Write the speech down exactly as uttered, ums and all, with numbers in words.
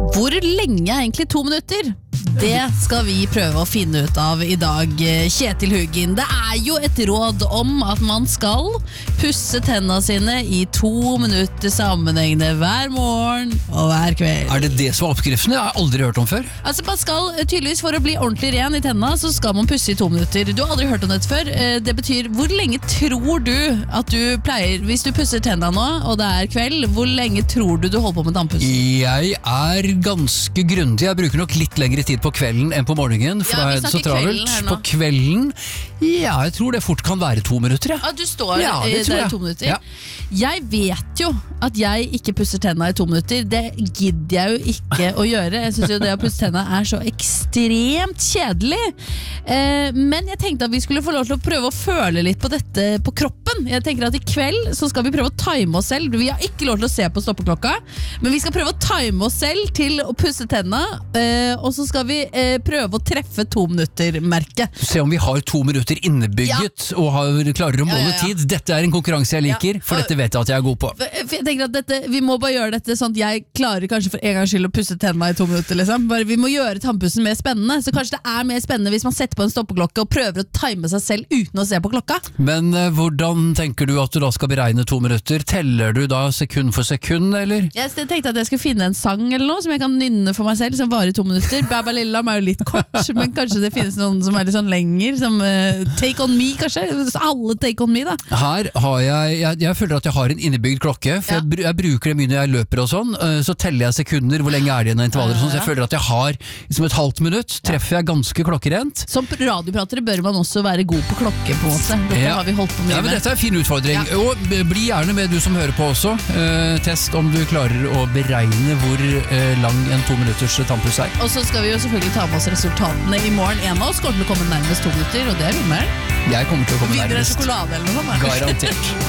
Hvor lenge er egentlig to minutter? Det skal vi prøve å finne ut av i dag, Kjetil Hugin. Det er jo et råd om at man skal pusse tennene sine i to minutter sammenhengende hver morgen og hver kveld. Er det det som er oppskriften? Jeg har aldri hørt om før. Altså man skal, tydeligvis for å bli ordentlig ren i tennene, så skal man pusse i to minutter. Du har aldri hørt om dette før. Det betyr, hvor lenge tror du at du pleier, hvis du pusser tennene nå, og det er kveld, hvor lenge tror du du holder på med tannpussen? Jeg er ganske grundig. Jeg bruker nok litt lengre tid på kvelden enn på morgenen, for ja, da er det så travelt. På kvelden, ja, jeg tror det fort kan være to minutter. Ja, ah, du står ja, det der i to minutter. Ja. Jeg vet jo at jeg ikke pusser tennene i to minutter. Det gidder jeg jo ikke å gjøre. Jeg synes jo det å pusse tennene er så ekstremt kjedelig. Eh, men jeg tenkte at vi skulle få lov til å prøve å føle litt på dette på kroppen. Jeg tenker at i kveld så skal vi prøve å time oss selv. Vi har ikke lov til å se på stoppeklokka, men vi skal prøve å time oss selv til å pusse tennene, eh, og så skal vi eh, prøve å treffe to minutter-merket. Se om vi har to minutter innebygget, ja. Og har, klarer å måle ja, ja, ja. tid. Dette er en konkurranse jeg liker, ja. For dette vet jeg at jeg er god på. Jeg tenker at dette, vi må bare gjøre dette sånn at jeg klarer kanskje for en gangs skyld å pusse tennene i to minutter. Liksom. Bare, vi må gjøre tannpussen mer spennende, så kanskje det er mer spennende hvis man setter på en stoppeklokke og prøver å time seg selv uten å se på klokka. Men uh, hvordan tenker du at du da skal beregne to minutter? Teller du da sekund for sekund, eller? Jeg tenkte at jeg skulle finne en sang eller noe som jeg kan nynne for meg selv, som varer i to minutter. Baba Lillam er jo litt kort, men kanskje det finnes noen som er litt sånn lenger, som uh, Take On Me kanskje? Alle Take On Me da. Her har jeg, jeg, jeg føler at jeg har en innebygd klokke, for ja. jeg, jeg bruker det mye når jeg løper og sånn, uh, så teller jeg sekunder, hvor lenge er det igjen av intervaller og sånn, så jeg føler at jeg har som et halvt minutt, treffer jeg ganske klokkerent. Som radiopratere bør man også være god på klokke på en måte. Dette ja. har vi holdt på mye ja, men med. Dette er en fin utfordring, ja. Og bli gjerne med du som hører på også. Uh, test om du klarer å beregne hvor uh, lang en to minutters tannpuss er. Og så skal vi jo selvfølgelig ta med oss resultatene i morgen. En av oss kommer til å komme nærmest to minutter, og det er vinneren. Jeg kommer til å komme nærmest. Vinner en sjokolade eller noe sånt. Garantert.